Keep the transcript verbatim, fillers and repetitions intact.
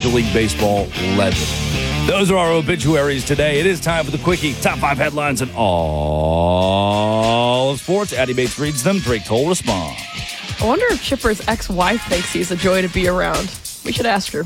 Major League Baseball legend. Those are our obituaries today. It is time for the Quickie. Top five headlines in all of sports. Addie Bates reads them. Drake Toll responds. I wonder if Chipper's ex-wife thinks he's a joy to be around. We should ask her.